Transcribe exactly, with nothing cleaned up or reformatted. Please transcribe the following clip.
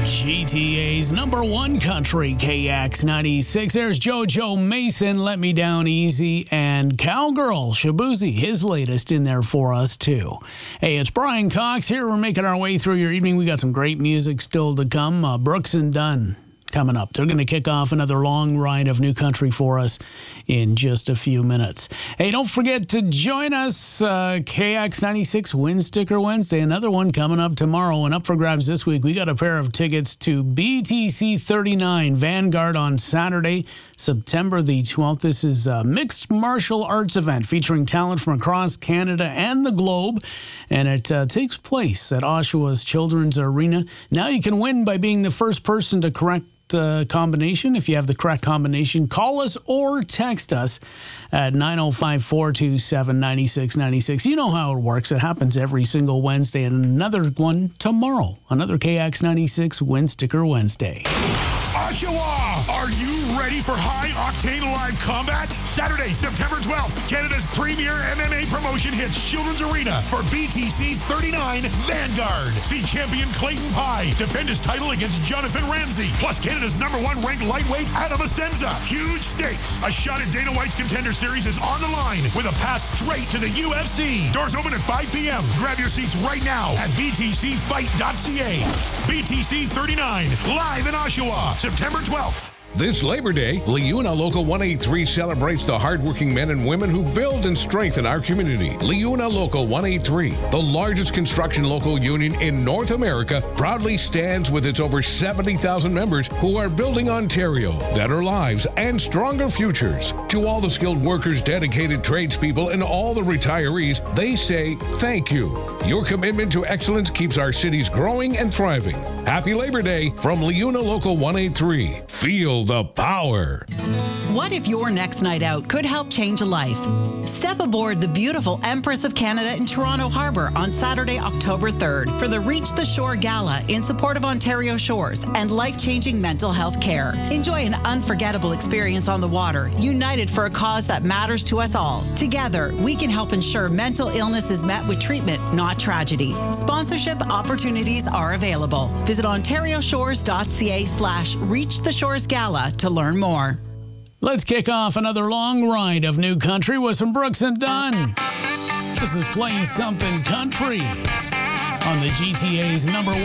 G T A's number one country, K X ninety-six. There's JoJo Mason, Let Me Down Easy, and Cowgirl, Shabuzi, his latest in there for us, too. Hey, it's Brian Cox here. We're making our way through your evening. We got some great music still to come. Uh, Brooks and Dunn coming up. They're going to kick off another long ride of new country for us in just a few minutes. Hey, don't forget to join us, uh, K X ninety-six Win Sticker Wednesday. Another one coming up tomorrow. And up for grabs this week, we got a pair of tickets to B T C thirty-nine Vanguard on Saturday, September the twelfth. This is a mixed martial arts event featuring talent from across Canada and the globe. And it uh, takes place at Oshawa's Children's Arena. Now you can win by being the first person to correct Uh, combination. If you have the correct combination, call us or text us at nine oh five, four two seven, nine six nine six. You know how it works. It happens every single Wednesday, and another one tomorrow. Another K X ninety-six Win Sticker Wednesday. Oshawa, are you ready for high-octane live combat? Saturday, September twelfth, Canada's premier M M A promotion hits Children's Arena for B T C thirty-nine Vanguard. See champion Clayton Pye defend his title against Jonathan Ramsey, plus Canada's number one ranked lightweight Adam Asenza. Huge stakes. A shot at Dana White's Contender Series is on the line with a pass straight to the U F C. Doors open at five p.m. Grab your seats right now at b t c fight dot c a. B T C thirty-nine, live in Oshawa, September twelfth. This Labor Day, Liuna Local one eighty-three celebrates the hardworking men and women who build and strengthen our community. Liuna Local one eighty-three, the largest construction local union in North America, proudly stands with its over seventy thousand members who are building Ontario, better lives, and stronger futures. To all the skilled workers, dedicated tradespeople, and all the retirees, they say thank you. Your commitment to excellence keeps our cities growing and thriving. Happy Labor Day from Liuna Local one eighty-three. Feel the power. What if your next night out could help change a life? Step aboard the beautiful Empress of Canada in Toronto Harbour on Saturday, October third for the Reach the Shore Gala in support of Ontario Shores and life-changing mental health care. Enjoy an unforgettable experience on the water, united for a cause that matters to us all. Together, we can help ensure mental illness is met with treatment, not tragedy. Sponsorship opportunities are available. Visit ontario shores dot c a slash reach the shores gala to learn more. Let's kick off another long ride of new country with some Brooks and Dunn. This is Play Something Country on the G T A's number